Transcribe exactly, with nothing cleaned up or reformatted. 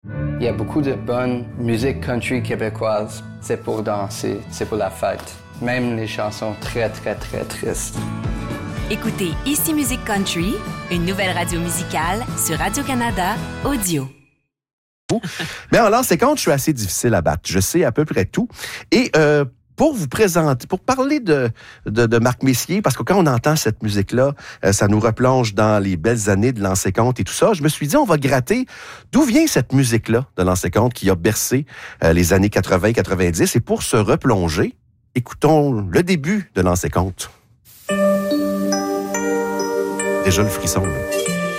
Il y a beaucoup de bonne musique country québécoise. C'est pour danser, c'est pour la fête. Même les chansons très, très, très tristes. Écoutez Ici Musique Country, une nouvelle radio musicale sur Radio-Canada Audio. Mais en lancer-compte, je suis assez difficile à battre. Je sais à peu près tout. Et euh, pour vous présenter, pour parler de, de, de Marc Messier, parce que quand on entend cette musique-là, euh, ça nous replonge dans les belles années de lancer-compte et tout ça. Je me suis dit, on va gratter d'où vient cette musique-là de lancer-compte qui a bercé euh, les années quatre-vingts quatre-vingt-dix. Et pour se replonger, écoutons le début de lancer-compte. Déjà le frisson, là.